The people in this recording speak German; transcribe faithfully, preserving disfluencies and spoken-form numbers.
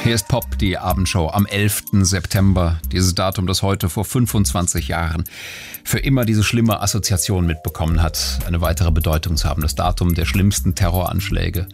Hier ist Pop, die Abendshow am elften September. Dieses Datum, das heute vor fünfundzwanzig Jahren für immer diese schlimme Assoziation mitbekommen hat, eine weitere Bedeutung zu haben. Das Datum der schlimmsten Terroranschläge